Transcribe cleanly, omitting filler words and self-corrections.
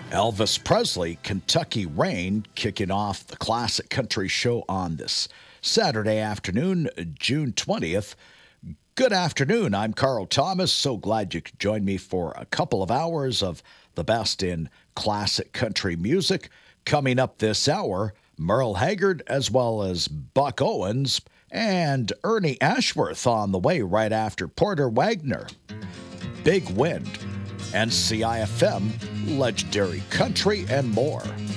Elvis Presley, Kentucky Rain, kicking off the Classic Country Show on this Saturday afternoon, June 20th. Good afternoon. I'm Carl Thomas. So glad you could join me for a couple of hours of the best in classic country music. Coming up this hour, Merle Haggard as well as Buck Owens and Ernie Ashworth on the way right after Porter Wagner. Big Wind, NCIFM, Legendary Country, and more.